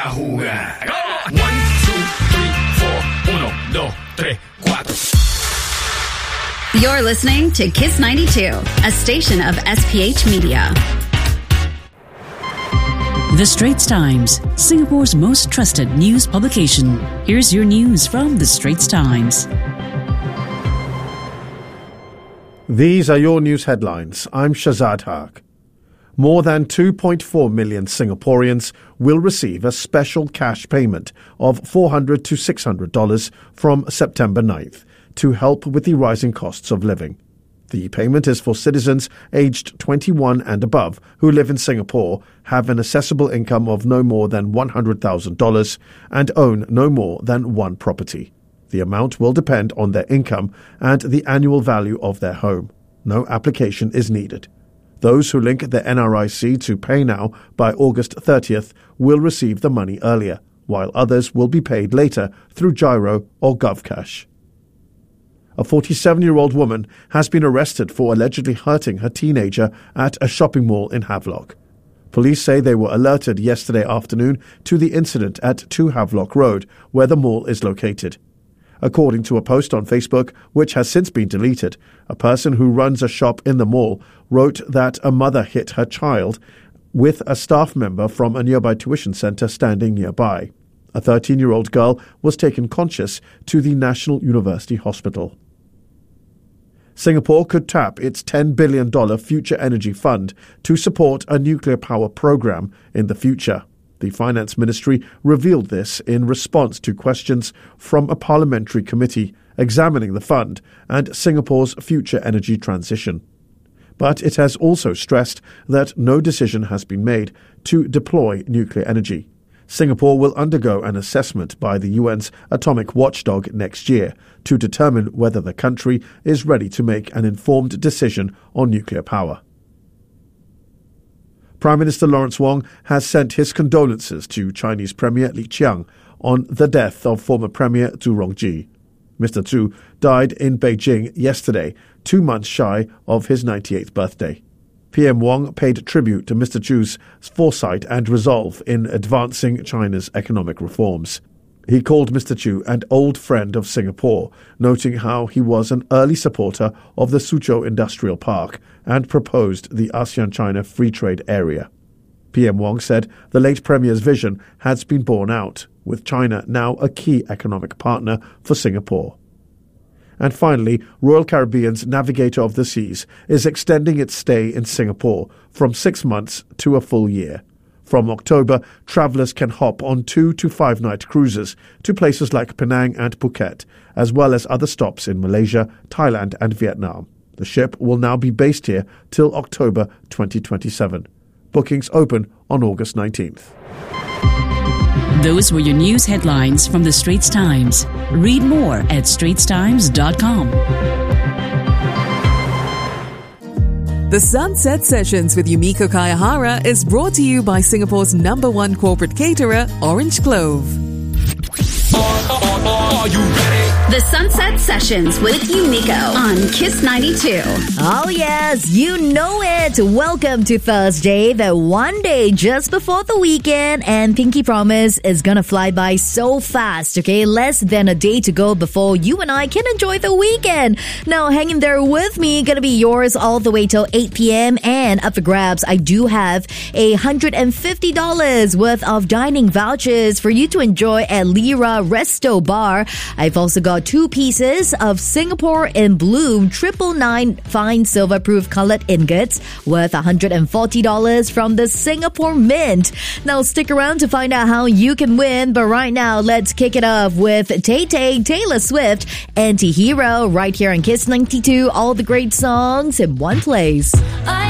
A jugar. 1, 2, 3, 4. 1, 2, 3, 4. You're listening to Kiss 92, a station of SPH Media. The Straits Times, Singapore's most trusted news publication. Here's your news from The Straits Times. These are your news headlines. I'm Shazad Haq. More than 2.4 million Singaporeans will receive a special cash payment of $400 to $600 from September 9th to help with the rising costs of living. The payment is for citizens aged 21 and above who live in Singapore, have an assessable income of no more than $100,000 and own no more than one property. The amount will depend on their income and the annual value of their home. No application is needed. Those who link their NRIC to Pay Now by August 30th will receive the money earlier, while others will be paid later through Giro or GovCash. A 47-year-old woman has been arrested for allegedly hurting her teenager at a shopping mall in Havelock. Police say they were alerted yesterday afternoon to the incident at 2 Havelock Road, where the mall is located. According to a post on Facebook, which has since been deleted, a person who runs a shop in the mall wrote that a mother hit her child with a staff member from a nearby tuition centre standing nearby. A 13-year-old girl was taken conscious to the National University Hospital. Singapore could tap its $10 billion Future Energy Fund to support a nuclear power program in the future. The Finance Ministry revealed this in response to questions from a parliamentary committee examining the fund and Singapore's future energy transition. But it has also stressed that no decision has been made to deploy nuclear energy. Singapore will undergo an assessment by the UN's atomic watchdog next year to determine whether the country is ready to make an informed decision on nuclear power. Prime Minister Lawrence Wong has sent his condolences to Chinese Premier Li Qiang on the death of former Premier Zhu Rongji. Mr. Zhu died in Beijing yesterday, 2 months shy of his 98th birthday. PM Wong paid tribute to Mr. Zhu's foresight and resolve in advancing China's economic reforms. He called Mr. Zhu an old friend of Singapore, noting how he was an early supporter of the Suzhou Industrial Park and proposed the ASEAN-China Free Trade Area. PM Wong said the late Premier's vision has been borne out, with China now a key economic partner for Singapore. And finally, Royal Caribbean's Navigator of the Seas is extending its stay in Singapore from 6 months to a full year. From October, travellers can hop on 2 to 5 night cruises to places like Penang and Phuket, as well as other stops in Malaysia, Thailand and Vietnam. The ship will now be based here till October 2027. Bookings open on August 19th. Those were your news headlines from The Straits Times. Read more at straitstimes.com. The Sunset Sessions with Yumiko Kayahara is brought to you by Singapore's #1 corporate caterer, Orange Clove. Are you ready? The Sunset Sessions with Yumiko on Kiss 92. Oh yes, you know it. Welcome to Thursday, the one day just before the weekend, and Pinky Promise is gonna fly by so fast, okay? Less than a day to go before you and I can enjoy the weekend. Now, hang in there with me. Gonna be yours all the way till 8 p.m. and up for grabs, I do have $150 worth of dining vouchers for you to enjoy at Lira Resto Bar. I've also got 2 pieces of Singapore in Bloom 999 fine silver proof colored ingots worth $140 from the Singapore Mint. Now stick around to find out how you can win, but right now let's kick it off with Tay-Tay, Taylor Swift, Anti-Hero right here on Kiss 92. All the great songs in one place.